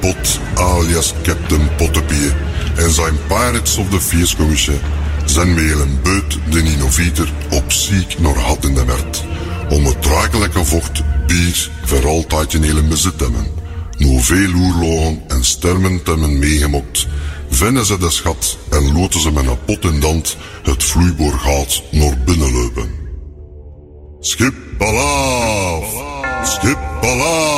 God alias Captain Pottepie en zijn Pirates of the Feerscommissie zijn met een buit de innovator op ziek naar had in de werd. Om het drakelijke vocht bier voor altijd in hele bezit te hebben. Nu veel oorlogen en stermen te hebben meegemokt, vinden ze de schat en loten ze met een pot in dand het vloeiboorgaat naar binnen lopen. Schip alaaf! Schip alaaf!